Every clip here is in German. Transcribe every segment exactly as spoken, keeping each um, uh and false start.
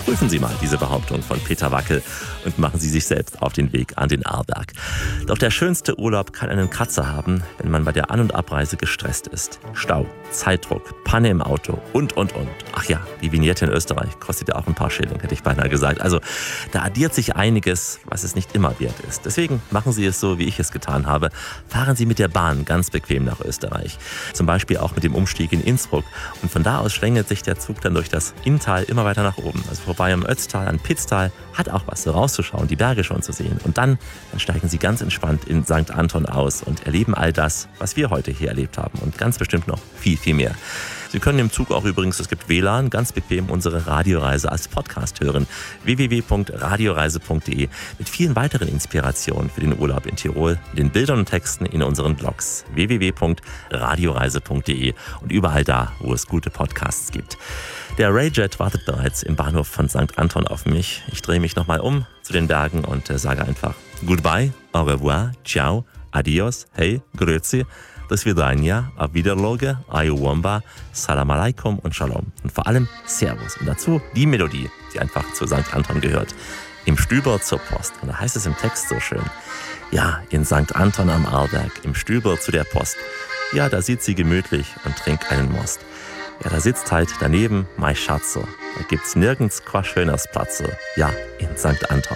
Prüfen Sie mal diese Behauptung von Peter Wackel und machen Sie sich selbst auf den Weg an den Arlberg. Doch der schönste Urlaub kann einen Kratzer haben, wenn man bei der An- und Abreise gestresst ist. Stau, Zeitdruck, Panne im Auto und, und, und. Ach ja, die Vignette in Österreich kostet ja auch ein paar Schilling, hätte ich beinahe gesagt. Also da addiert sich einiges, was es nicht immer wert ist. Deswegen machen Sie es so, wie ich es getan habe. Fahren Sie mit der Bahn ganz bequem nach Österreich. Zum Beispiel auch mit dem Umstieg in Innsbruck. Und von da aus schlängelt sich der Zug dann durch das Inntal immer weiter nach oben. Also vorbei am Ötztal, an Pitztal. Hat auch was, so rauszuschauen, die Berge schon zu sehen. Und dann, dann steigen Sie ganz entspannt in Sankt Anton aus und erleben all das, was wir heute hier erlebt haben. Und ganz bestimmt noch viel, viel mehr. Sie können im Zug auch übrigens, es gibt W L A N, ganz bequem unsere Radioreise als Podcast hören. w w w punkt radioreise punkt de mit vielen weiteren Inspirationen für den Urlaub in Tirol, den Bildern und Texten in unseren Blogs w w w punkt radioreise punkt de und überall da, wo es gute Podcasts gibt. Der Rayjet wartet bereits im Bahnhof von Sankt Anton auf mich. Ich drehe mich nochmal um zu den Bergen und äh, sage einfach Goodbye, au revoir, ciao, adios, hey, grüezi. Do svidania, auf Wiederloge, Ayuwamba, Salam Alaikum und Shalom. Und vor allem Servus. Und dazu die Melodie, die einfach zu Sankt Anton gehört. Im Stüber zur Post. Und da heißt es im Text so schön. Ja, in Sankt Anton am Arlberg, im Stüber zu der Post. Ja, da sitzt sie gemütlich und trinkt einen Most. Ja, da sitzt halt daneben mein Schatze. Da gibt's nirgends qua schöneres Platze. Ja, in Sankt Anton.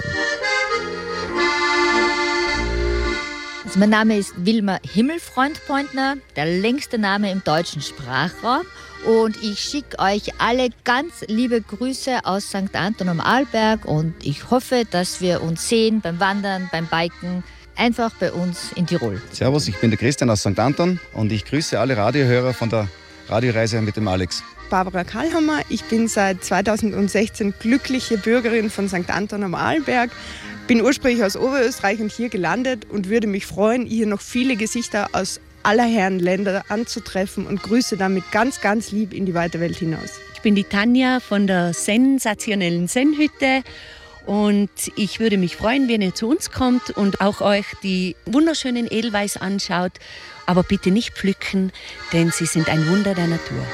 Also mein Name ist Wilma Himmelfreund-Pointner, der längste Name im deutschen Sprachraum. Und ich schicke euch alle ganz liebe Grüße aus Sankt Anton am Arlberg. Und ich hoffe, dass wir uns sehen beim Wandern, beim Biken, einfach bei uns in Tirol. Servus, ich bin der Christian aus Sankt Anton und ich grüße alle Radiohörer von der Radioreise mit dem Alex. Barbara Kallhammer, ich bin seit zweitausendsechzehn glückliche Bürgerin von Sankt Anton am Arlberg. Bin ursprünglich aus Oberösterreich und hier gelandet und würde mich freuen, hier noch viele Gesichter aus aller Herren Länder anzutreffen und grüße damit ganz, ganz lieb in die weite Welt hinaus. Ich bin die Tanja von der sensationellen Zen-Hütte und ich würde mich freuen, wenn ihr zu uns kommt und auch euch die wunderschönen Edelweiß anschaut, aber bitte nicht pflücken, denn sie sind ein Wunder der Natur.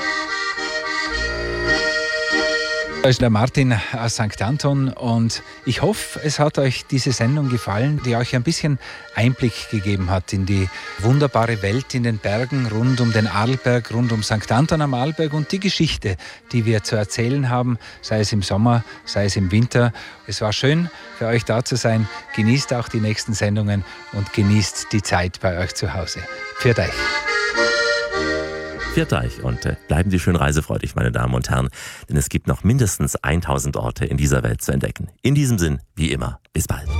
Da ist der Martin aus Sankt Anton und ich hoffe, es hat euch diese Sendung gefallen, die euch ein bisschen Einblick gegeben hat in die wunderbare Welt in den Bergen rund um den Arlberg, rund um Sankt Anton am Arlberg und die Geschichte, die wir zu erzählen haben, sei es im Sommer, sei es im Winter. Es war schön, für euch da zu sein. Genießt auch die nächsten Sendungen und genießt die Zeit bei euch zu Hause. Pfiat euch. Pfiat euch und äh, bleiben Sie schön reisefreudig, meine Damen und Herren, denn es gibt noch mindestens tausend Orte in dieser Welt zu entdecken. In diesem Sinn, wie immer, bis bald.